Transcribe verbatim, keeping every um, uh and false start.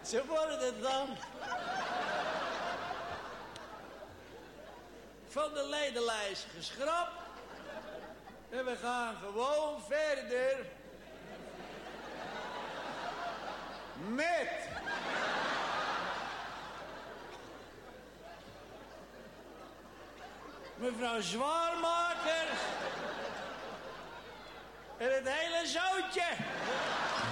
Zo wordt het dan. Van de ledenlijst geschrapt. En we gaan gewoon verder. Met... mevrouw Zwaarmakers. En het hele zootje.